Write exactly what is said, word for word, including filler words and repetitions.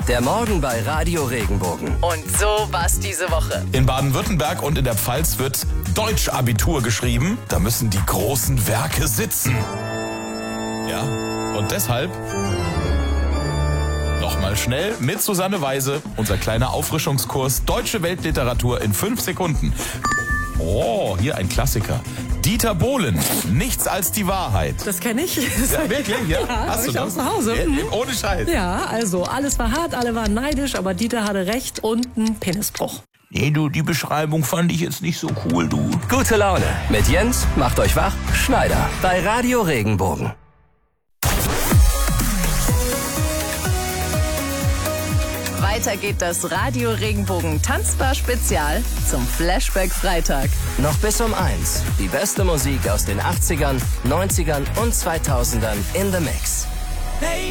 Der Morgen bei Radio Regenbogen. Und so war's diese Woche. In Baden-Württemberg und in der Pfalz wird Deutsch-Abitur geschrieben. Da müssen die großen Werke sitzen. Ja, und deshalb nochmal schnell mit Susanne Weise, unser kleiner Auffrischungskurs Deutsche Weltliteratur in fünf Sekunden. Oh, hier ein Klassiker. Dieter Bohlen, nichts als die Wahrheit. Das kenne ich. Ja, wirklich? Ja, ja, hast du ich das? auch zu Hause. Ja, Mhm. ohne Scheiß. Ja, also alles war hart, alle waren neidisch, aber Dieter hatte recht und ein Penisbruch. Nee, du, die Beschreibung fand ich jetzt nicht so cool, du. Gute Laune mit Jens, macht euch wach, Schneider bei Radio Regenbogen. Weiter geht das Radio Regenbogen Tanzbar Spezial zum Flashback Freitag. Noch bis um eins. Die beste Musik aus den achtzigern, neunzigern und zweitausendern in the Mix. Hey.